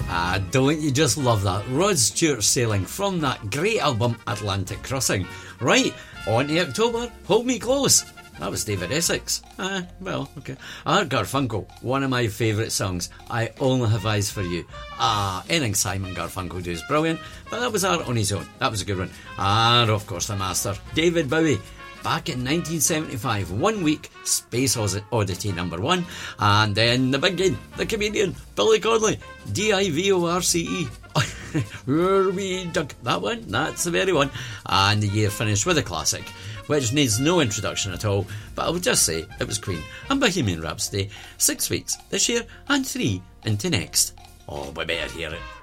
Don't you just love that? Rod Stewart sailing from that great album Atlantic Crossing. Right, on to October, Hold Me Close. That was David Essex. Well, okay. Art Garfunkel, one of my favourite songs. I Only Have Eyes For You. Anything Simon Garfunkel does brilliant, but that was Art on his own. That was a good one. And of course the master, David Bowie. Back in 1975, 1 week, Space Oddity #1, and then the big game, the comedian, Billy Connolly, Divorce. That one, that's the very one. And the year finished with a classic, which needs no introduction at all, but I would just say it was Queen and Bohemian Rhapsody. 6 weeks this year and 3 into next. Oh, we better hear it.